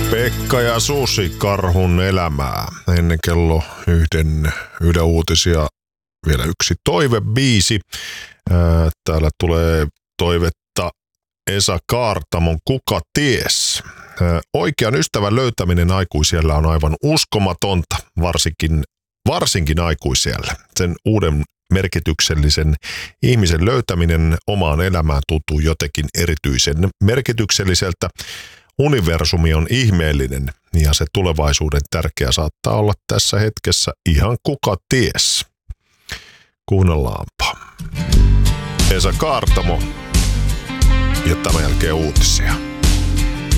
Pekka ja Susi, karhun elämää. Ennen kello yhden uutisia vielä yksi toivebiisi. Täällä tulee toivetta Esa Kaartamon Kuka ties. Oikean ystävän löytäminen aikuisiellä on aivan uskomatonta, varsinkin aikuisiellä. Sen uuden merkityksellisen ihmisen löytäminen omaan elämään tuntuu jotenkin erityisen merkitykselliseltä. Universumi on ihmeellinen ja se tulevaisuuden tärkeä saattaa olla tässä hetkessä ihan kuka ties. Kuunnellaanpa. Esa Kaartamo ja tämän jälkeen uutisia.